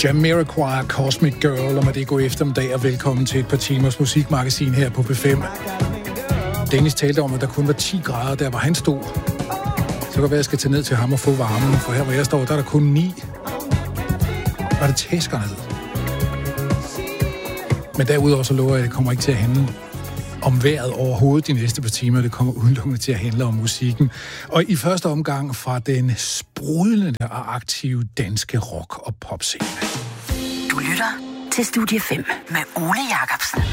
Jamiroquai, Cosmic Girl, og med det god eftermiddag og velkommen til et par timers musikmagasin her på P5. Dennis talte om, at der kun var 10 grader, der hvor han stod. Så kan det være, at jeg skal tage ned til ham og få varmen, for her hvor jeg står, der er der kun 9. Og det tæsker ned. Men derudover så lover jeg, at det kommer ikke til at handle om vejret overhovedet de næste par timer. Det kommer udelukkende til at handle om musikken. Og i første omgang fra den sprudlende og aktive danske rock- og popscene. Du lytter til Studie 5 med Ole Jacobsen.